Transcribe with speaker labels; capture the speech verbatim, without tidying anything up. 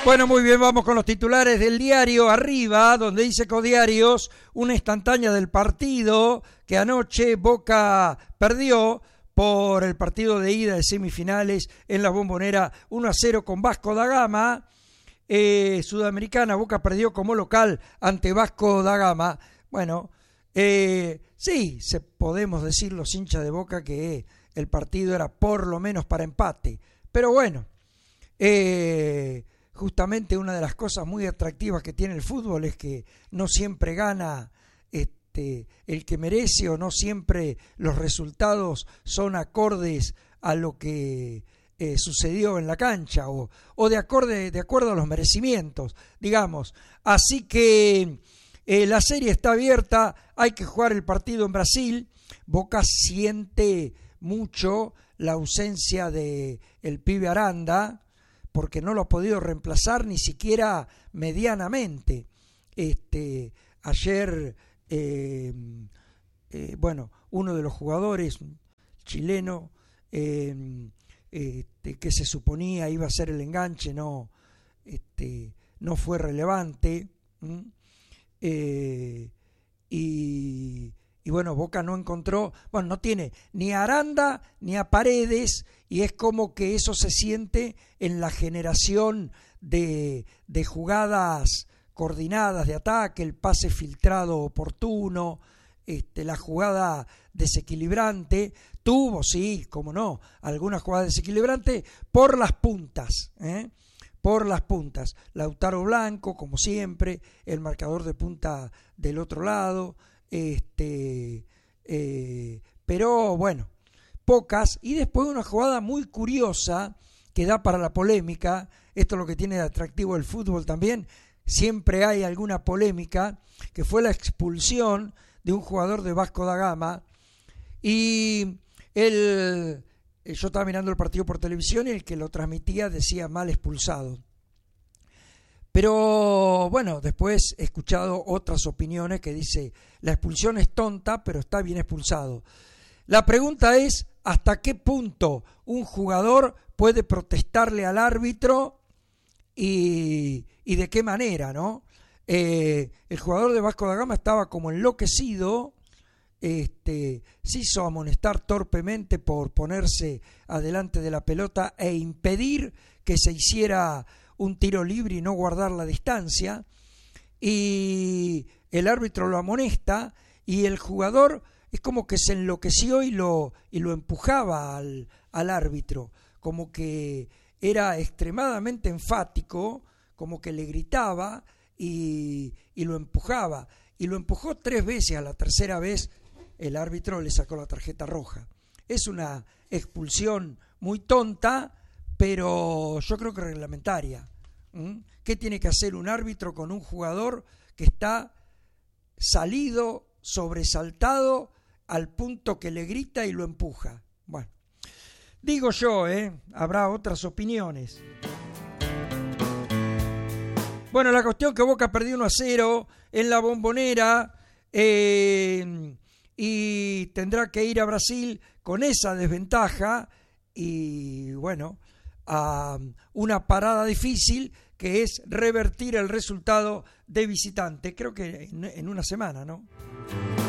Speaker 1: Bueno, muy bien, vamos con los titulares del diario Arriba, donde dice Codiarios, una instantánea del partido que anoche Boca perdió por el partido de ida de semifinales en la Bombonera uno a cero con Vasco da Gama. Eh, Sudamericana, Boca perdió como local ante Vasco da Gama. Bueno, eh, sí, se, podemos decir los hinchas de Boca que el partido era por lo menos para empate. Pero bueno, eh, justamente una de las cosas muy atractivas que tiene el fútbol es que no siempre gana este, el que merece, o no siempre los resultados son acordes a lo que eh, sucedió en la cancha, o, o de, acorde, de acuerdo a los merecimientos, digamos. Así que eh, la serie está abierta, hay que jugar el partido en Brasil. Boca siente mucho la ausencia de el pibe Aranda, porque no lo ha podido reemplazar ni siquiera medianamente. Este, ayer, eh, eh, bueno, uno de los jugadores chileno eh, este, que se suponía iba a ser el enganche, no, este, no fue relevante. ¿Mm? Eh, y, y bueno, Boca no encontró, bueno, no tiene ni a Aranda ni a Paredes, y es como que eso se siente en la generación de, de jugadas coordinadas de ataque, el pase filtrado oportuno, este, la jugada desequilibrante. Tuvo, sí, como no, algunas jugadas desequilibrantes por las puntas, ¿eh? por las puntas. Lautaro Blanco, como siempre, el marcador de punta del otro lado, este, eh, pero bueno, pocas. Y después una jugada muy curiosa que da para la polémica. Esto es lo que tiene de atractivo el fútbol también, siempre hay alguna polémica, que fue la expulsión de un jugador de Vasco da Gama. Y el, yo estaba mirando el partido por televisión y el que lo transmitía decía mal expulsado. Pero bueno, después he escuchado otras opiniones que dice la expulsión es tonta, pero está bien expulsado. La pregunta es, ¿hasta qué punto un jugador puede protestarle al árbitro y, y de qué manera, ¿no? Eh, el jugador de Vasco da Gama estaba como enloquecido, este, se hizo amonestar torpemente por ponerse adelante de la pelota e impedir que se hiciera un tiro libre y no guardar la distancia, y el árbitro lo amonesta y el jugador es como que se enloqueció y lo, y lo empujaba al, al árbitro, como que era extremadamente enfático, como que le gritaba y, y lo empujaba, y lo empujó tres veces. A la tercera vez el árbitro le sacó la tarjeta roja. Es una expulsión muy tonta, pero yo creo que reglamentaria. ¿Mm? ¿Qué tiene que hacer un árbitro con un jugador que está salido, sobresaltado, al punto que le grita y lo empuja? Bueno, digo yo, ¿eh? Habrá otras opiniones. Bueno, la cuestión que Boca perdió uno a cero en la Bombonera, eh, y tendrá que ir a Brasil con esa desventaja, y bueno, a una parada difícil que es revertir el resultado de visitante, creo que en una semana, ¿no?